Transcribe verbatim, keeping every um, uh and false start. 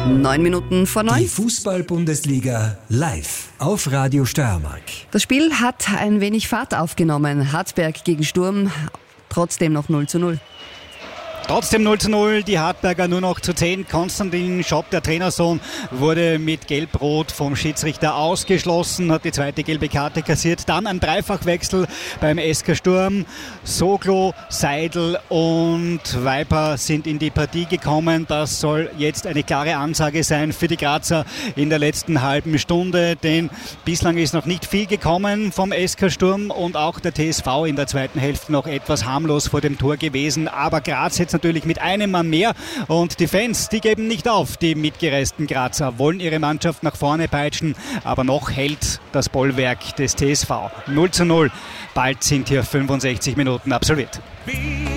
Neun Minuten vor neun. Die Fußball-Bundesliga live auf Radio Steiermark. Das Spiel hat ein wenig Fahrt aufgenommen. Hartberg gegen Sturm, trotzdem noch null zu null. Trotzdem null zu null, die Hartberger nur noch zu zehn. Konstantin Schopp, der Trainersohn, wurde mit Gelb-Rot vom Schiedsrichter ausgeschlossen, hat die zweite gelbe Karte kassiert. Dann ein Dreifachwechsel beim S K Sturm. Soglo, Seidel und Weiper sind in die Partie gekommen. Das soll jetzt eine klare Ansage sein für die Grazer in der letzten halben Stunde, denn bislang ist noch nicht viel gekommen vom S K Sturm und auch der T S V in der zweiten Hälfte noch etwas harmlos vor dem Tor gewesen. Aber Graz jetzt natürlich mit einem Mann mehr und die Fans, die geben nicht auf. Die mitgereisten Grazer wollen ihre Mannschaft nach vorne peitschen, aber noch hält das Bollwerk des T S V. null zu null. Bald sind hier fünfundsechzig Minuten absolviert.